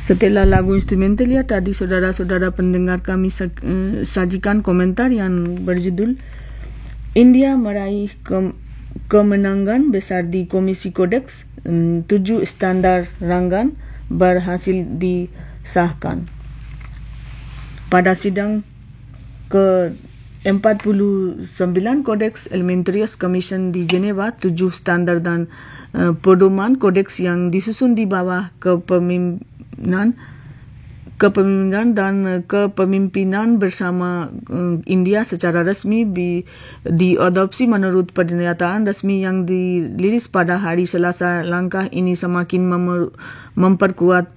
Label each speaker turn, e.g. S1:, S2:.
S1: Setelah lagu instrumental ya, tadi saudara-saudara pendengar kami sajikan komentar yang berjudul India meraih kemenangan besar di Komisi Kodeks, 7 standar Rangan berhasil disahkan. Pada sidang ke-49 Kodeks Alimentarius Commission di Geneva, 7 standar dan pedoman kodeks yang disusun di bawah kepemimpinan dan kepemimpinan bersama India secara resmi diadopsi menurut pernyataan resmi yang dirilis pada hari Selasa. Langkah ini semakin memperkuat